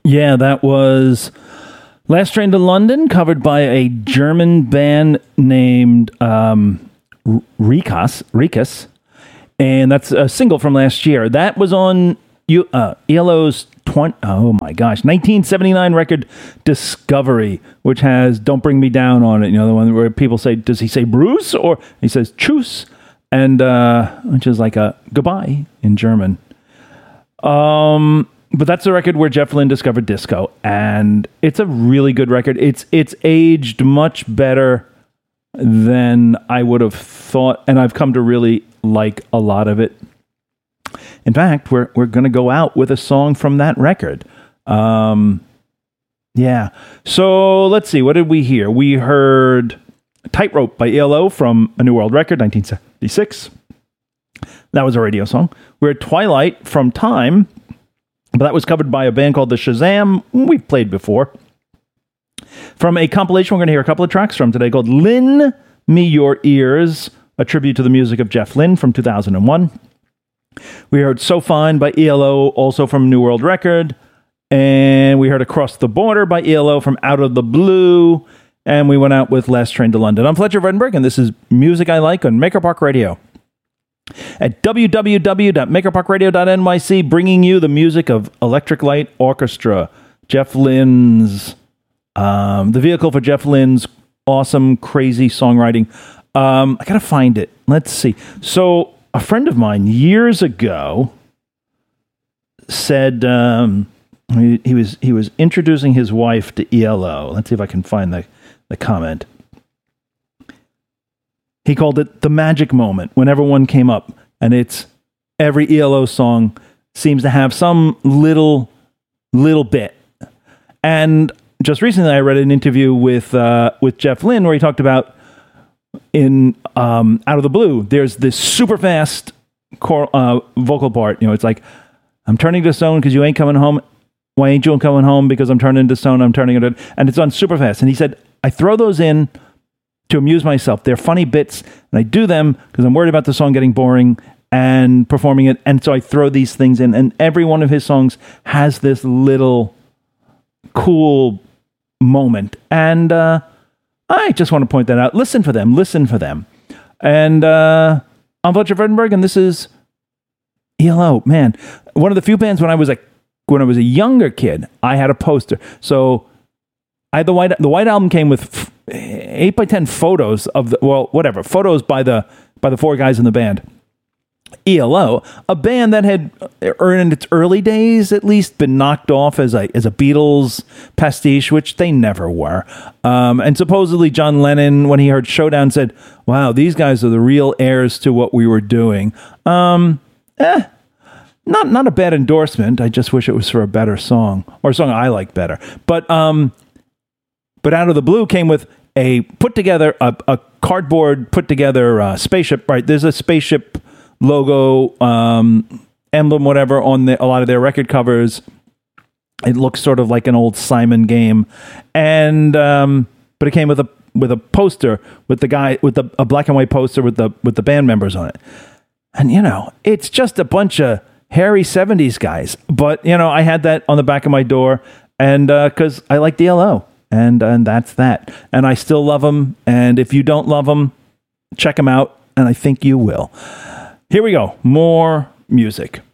Yeah, that was Last Train to London, covered by a German band named Rikas, and that's a single from last year. That was on ELO's 1979 record Discovery, which has Don't Bring Me Down on it. You know, the one where people say, does he say Bruce? Or he says Tschüss, and which is like a goodbye in German. But that's the record where Jeff Lynne discovered disco, and it's a really good record. It's aged much better than I would have thought, and I've come to really like a lot of it. In fact, we're going to go out with a song from that record. Yeah. So let's see. What did we hear? We heard Tightrope by ELO from A New World record, 1976. That was a radio song. We heard Twilight from Time, but that was covered by a band called the Shazam. We've played before. From a compilation we're going to hear a couple of tracks from today called Lend Me Your Ears, a tribute to the music of Jeff Lynne from 2001. We heard So Fine by ELO, also from New World record. And we heard Across the Border by ELO from Out of the Blue. And we went out with Last Train to London. I'm Fletcher Vredenberg, and this is Music I Like on Maker Park Radio. At www.makerparkradio.nyc, bringing you the music of Electric Light Orchestra, Jeff Lynne's, the vehicle for Jeff Lynne's awesome, crazy songwriting. I gotta find it. Let's see. So a friend of mine years ago said he was introducing his wife to ELO. Let's see if I can find the comment. He called it the magic moment whenever one came up, and it's every ELO song seems to have some little bit. And just recently, I read an interview with Jeff Lynne where he talked about in Out of the Blue, there's this super fast vocal part. You know, it's like, I'm turning to stone because you ain't coming home. Why ain't you coming home? Because I'm turning to stone. I'm turning it, and it's on super fast. And he said, I throw those in to amuse myself. They're funny bits, and I do them because I'm worried about the song getting boring and performing it. And so I throw these things in, and every one of his songs has this little cool moment. And I just want to point that out. Listen for them. And I'm Fletcher Vredenberg, and this is ELO. Man, one of the few bands when I was a younger kid, I had a poster. So I had the White Album came with 8x10 photos of photos by the four guys in the band. ELO, a band that had, in its early days at least, been knocked off as a Beatles pastiche, which they never were. And supposedly John Lennon, when he heard Showdown, said, "Wow, these guys are the real heirs to what we were doing." Not a bad endorsement. I just wish it was for a better song, or a song I like better. But Out of the Blue came with a cardboard put together spaceship. Right, there's a spaceship logo, emblem, whatever, on a lot of their record covers. It looks sort of like an old Simon game, and but it came with a poster with the guy with a black and white poster with the band members on it, and it's just a bunch of hairy 70s guys. But I had that on the back of my door, and because I like ELO, and that's that, and I still love them. And if you don't love them, check them out, and I think you will. Here we go. More music.